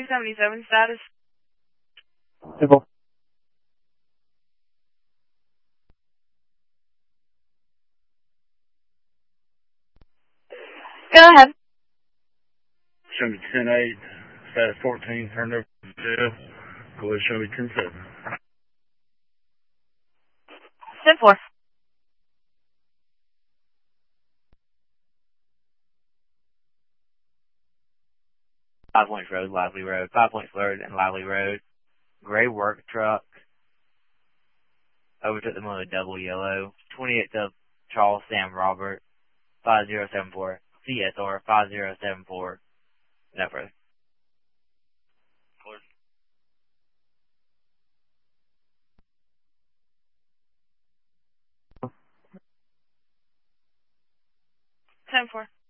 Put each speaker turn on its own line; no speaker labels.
277 status.
Simple.
Go ahead.
Show me 10-8, status 14, turned over to jail. Go ahead, show me 10-7.
10-4.
Five Points Road, Lively Road, 5 Points Road and Lively Road. Gray work truck. Overtook them on a double yellow. 28th of Charles Sam Robert, 5074. CSR 5074. No further.
10-4.